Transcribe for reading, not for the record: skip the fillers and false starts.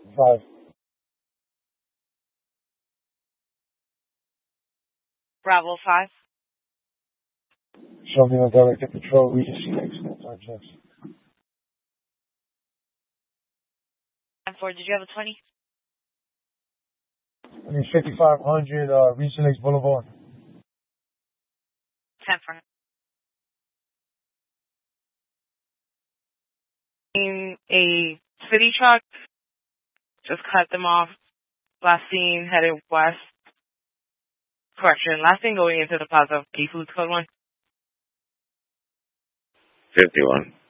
5. Bravo 5. Show me on directed patrol, Regis CX, that's our checks. 10-4, did you have a 20? I mean, 5500 Regis Lakes Boulevard. 10-4. A city truck just cut them off. Last seen headed west. Correction, last thing going into the plaza. Key Foods Code 1. 51.